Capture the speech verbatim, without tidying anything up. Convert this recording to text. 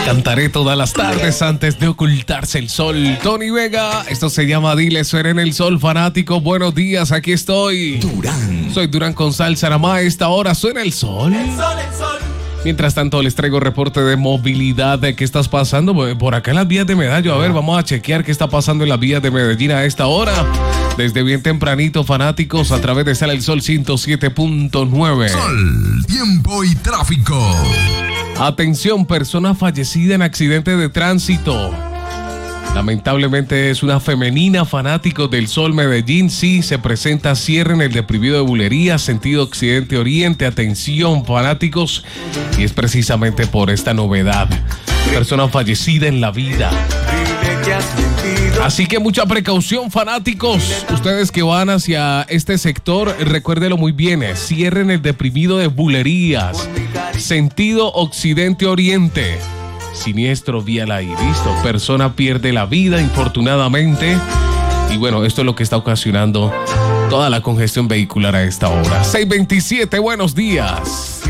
Cantaré todas las tardes antes de ocultarse el sol. Tony Vega, esto se llama Dile, suena en el sol, fanático. Buenos días, aquí estoy. Durán. Soy Durán con Salsa Namá. Esta hora suena el sol. El sol, el sol. Mientras tanto, les traigo reporte de movilidad. ¿De qué estás pasando? Por acá en las vías de Medallo. A ver, vamos a chequear qué está pasando en las vías de Medellín a esta hora. Desde bien tempranito, fanáticos, a través de Sale el Sol ciento siete punto nueve. Sol, tiempo y tráfico. Atención, persona fallecida en accidente de tránsito. Lamentablemente es una femenina, fanáticos del Sol Medellín. Sí, se presenta cierre en el deprimido de Bulería, sentido occidente-oriente. Atención, fanáticos, y es precisamente por esta novedad. Persona fallecida en la vida. Así que mucha precaución, fanáticos. Ustedes que van hacia este sector, recuérdelo muy bien. Cierre en el deprimido de Bulerías, sentido occidente-oriente. Siniestro vial ahí, listo. Persona pierde la vida, infortunadamente. Y bueno, esto es lo que está ocasionando toda la congestión vehicular a esta hora. seis veintisiete, buenos días.